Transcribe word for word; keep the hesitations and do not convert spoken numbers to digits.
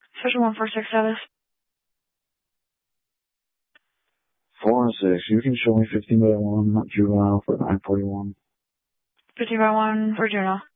Special one four six status. Four and six. You can show me fifteen by one juvenile for nine forty one. Fifteen by one for juvenile.